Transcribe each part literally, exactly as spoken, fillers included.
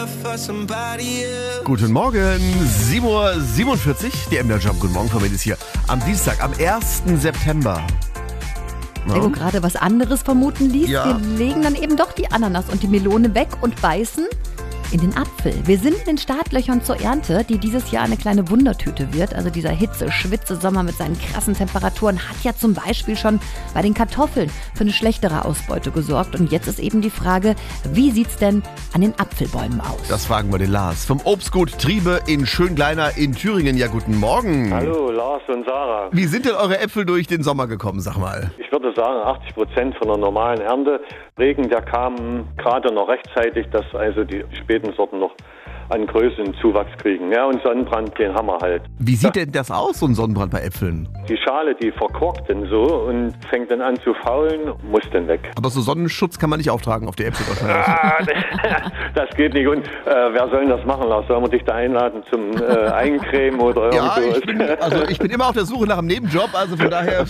Guten Morgen, sieben Uhr siebenundvierzig, die M D R Jump. Guten Morgen, Frau ist hier am Dienstag, am ersten September. Ja. Wenn du gerade was anderes vermuten ließ, Ja. wir legen dann eben doch die Ananas und die Melone weg und beißen in den Apfel. Wir sind in den Startlöchern zur Ernte, die dieses Jahr eine kleine Wundertüte wird. Also dieser Hitze-Schwitze-Sommer mit seinen krassen Temperaturen hat ja zum Beispiel schon bei den Kartoffeln für eine schlechtere Ausbeute gesorgt. Und jetzt ist eben die Frage, wie sieht's denn an den Apfelbäumen aus? Das fragen wir den Lars vom Obstgut Triebe in Schöngleiner in Thüringen. Ja, guten Morgen. Hallo, Lars und Sarah. Wie sind denn eure Äpfel durch den Sommer gekommen, sag mal? Ich würde sagen, achtzig Prozent von der normalen Ernte. Regen, der kam gerade noch rechtzeitig, dass also die späten Sorten noch an Größe und Zuwachs kriegen. Ja, und Sonnenbrand, den haben wir halt. Wie sieht denn das aus, so ein Sonnenbrand bei Äpfeln? Die Schale, die verkorkt dann so und fängt dann an zu faulen, muss dann weg. Aber so Sonnenschutz kann man nicht auftragen auf die Äpfel wahrscheinlich. Ah, das geht nicht. Und äh, wer soll denn das machen, Lars? Sollen wir dich da einladen zum äh, Eincremen oder Ja, irgendwas? ich bin, also ich bin immer auf der Suche nach einem Nebenjob, also von daher...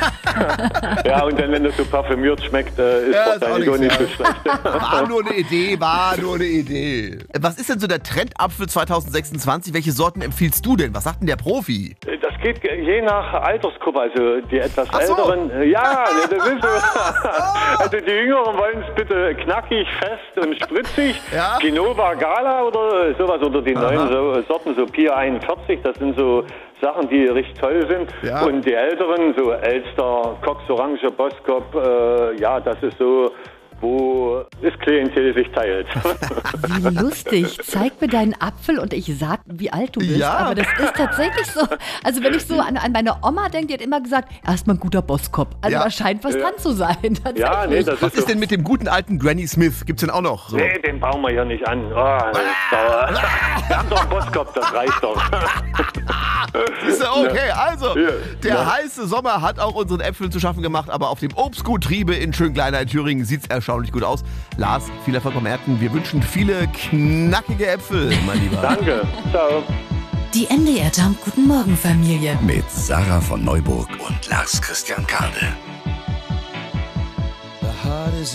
Ja, und dann, wenn das so parfümiert schmeckt, äh, ist Ja, ist wahrscheinlich auch auch nicht so nichts, schlecht. War nur eine Idee, war nur eine Idee. Was ist denn so der Trendapfel zwanzig sechsundzwanzig? Welche Sorten empfiehlst du denn? Was sagt denn der Profi? Das geht je nach Altersgruppe, also die etwas Ach so. älteren, äh, ja, ne, das ist so. Also die Jüngeren wollen es bitte knackig, fest und spritzig. Ja. Genova Gala oder sowas, oder die Aha. neuen so, Sorten, so Pier einundvierzig, das sind so Sachen, die richtig toll sind. Ja. Und die älteren, so Elster, Cox Orange, Boskop, äh, ja, das ist so, wo das Klientel sich teilt. Wie lustig. Zeig mir deinen Apfel und ich sag, wie alt du bist. Ja. Aber das ist tatsächlich so. Also wenn ich so an, an meine Oma denke, die hat immer gesagt, erstmal ein guter Bosskopf. Also Ja. da scheint was Ja. dran zu sein. Tatsächlich. Ja, nee, das Was ist ist so. denn mit dem guten alten Granny Smith? Gibt's den auch noch? So. Nee, den bauen wir hier nicht an. Oh, das ist sauer. Wir haben doch einen Boskop, das reicht doch. Ist ja okay, also Ja. der Ja. heiße Sommer hat auch unseren Äpfeln zu schaffen gemacht, aber auf dem Obstgut Triebe in Schöngleiner in Thüringen sieht's erstaunlich gut aus. Lars, viel Erfolg beim Ernten. Wir wünschen viele knackige Äpfel, mein Lieber. Danke. Ciao. Die M D R Jump Guten Morgen Familie. Mit Sarah von Neuburg und Lars Christian Kade.